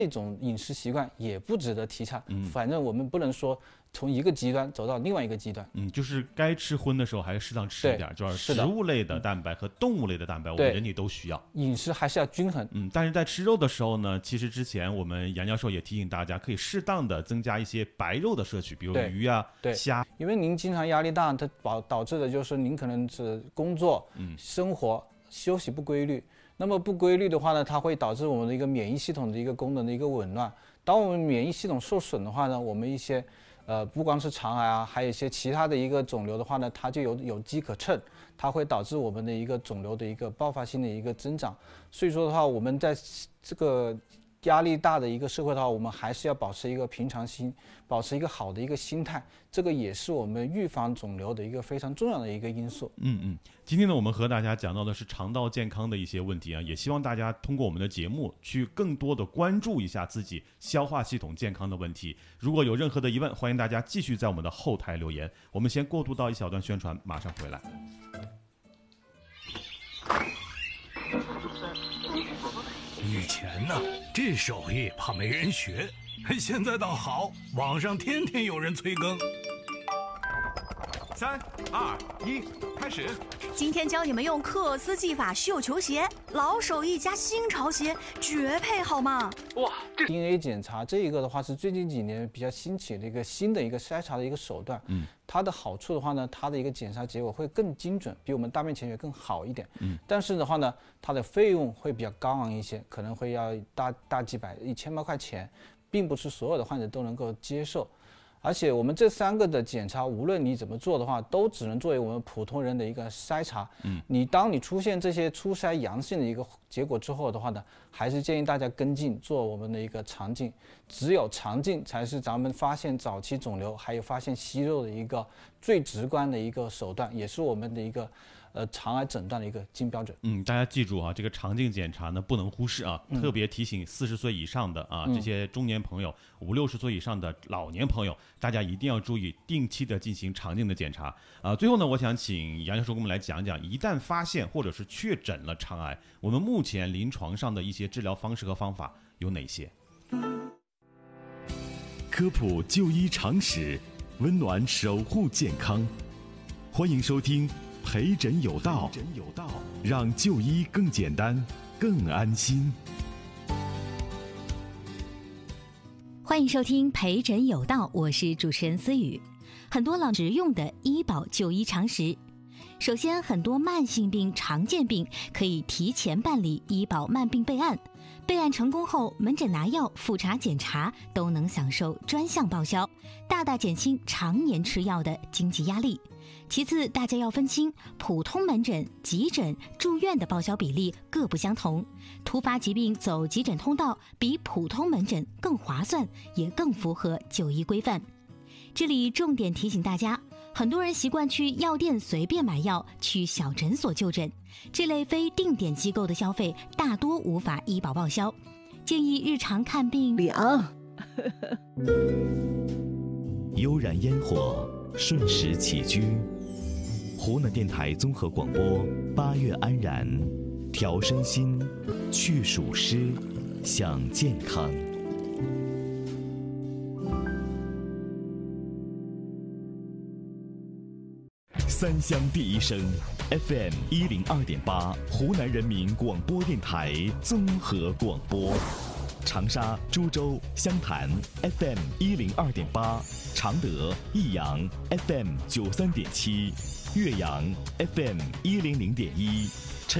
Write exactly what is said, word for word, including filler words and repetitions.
这种饮食习惯也不值得提倡。嗯，反正我们不能说从一个极端走到另外一个极端。 嗯，就是该吃荤的时候还是适当吃一点，就是植物类的蛋白和动物类的蛋白，我们人体都需要。 饮食还是要均衡。 嗯，但是在吃肉的时候呢，其实之前我们杨教授也提醒大家，可以适当的增加一些白肉的摄取，比如鱼啊、虾。 因为您经常压力大，它导导致的就是您可能是工作、嗯、生活休息不规律。那么不规律的话呢，它会导致我们的一个免疫系统的一个功能的一个紊乱。当我们免疫系统受损的话呢，我们一些呃不光是肠癌啊，还有一些其他的一个肿瘤的话呢，它就有有机可乘，它会导致我们的一个肿瘤的一个爆发性的一个增长。所以说的话，我们在这个压力大的一个社会的话，我们还是要保持一个平常心，保持一个好的一个心态，这个也是我们预防肿瘤的一个非常重要的一个因素。 嗯嗯，今天呢，我们和大家讲到的是肠道健康的一些问题啊，也希望大家通过我们的节目去更多的关注一下自己消化系统健康的问题。如果有任何的疑问，欢迎大家继续在我们的后台留言。我们先过渡到一小段宣传，马上回来。 以前呢，这手艺怕没人学，现在倒好，网上天天有人催更。 三二一，开始！ 今天教你们用克斯技法绣球鞋，老手艺加新潮鞋，绝配好吗？ 哇 ！D N A 检查这一个的话是最近几年比较兴起的一个新的一个筛查的一个手段。嗯，它的好处的话呢，它的一个检查结果会更精准，比我们大面潜血更好一点。嗯，但是的话呢，它的费用会比较高昂一些，可能会要大大几百、一千多块钱，并不是所有的患者都能够接受。而且我们这三个的检查，无论你怎么做的话，都只能作为我们普通人的一个筛查。嗯，你当你出现这些初筛阳性的一个结果之后的话呢，还是建议大家跟进做我们的一个肠镜。只有肠镜才是咱们发现早期肿瘤还有发现息肉的一个最直观的一个手段，也是我们的一个呃肠癌诊断的一个金标准。 嗯，大家记住啊，这个肠镜检查呢不能忽视啊，嗯、特别提醒四十岁以上的啊、嗯、这些中年朋友，五六十岁以上的老年朋友，大家一定要注意定期的进行肠镜的检查啊。最后呢，我想请杨教授给我们来讲讲，一旦发现或者是确诊了肠癌，我们目前临床上的一些治疗方式和方法有哪些？ 科普就医常识，温暖守护健康，欢迎收听陪诊有道，让就医更简单、更安心。 欢迎收听陪诊有道，我是主持人思雨。很多老实用的医保就医常识。首先，很多慢性病、常见病可以提前办理医保慢病备案，备案成功后，门诊拿药、复查检查都能享受专项报销，大大减轻常年吃药的经济压力。其次，大家要分清普通门诊、急诊、住院的报销比例各不相同，突发疾病走急诊通道比普通门诊更划算，也更符合就医规范。这里重点提醒大家，很多人习惯去药店随便买药，去小诊所就诊，这类非定点机构的消费大多无法医保报销，建议日常看病凉。 悠然烟火，顺时起居。湖南电台综合广播，八月安然，调身心，去暑湿，享健康。三湘第一声 F M 一零二点八，湖南人民广播电台综合广播。长沙、株洲、湘潭 F M 一零二点八，常德、益阳 F M 九三点七，岳阳 F M 一零零点一。